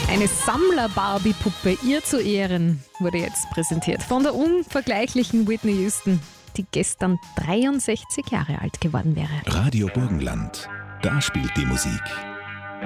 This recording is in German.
Eine Sammler-Barbie-Puppe, ihr zu Ehren, wurde jetzt präsentiert von der unvergleichlichen Whitney Houston, die gestern 63 Jahre alt geworden wäre. Radio Burgenland, da spielt die Musik.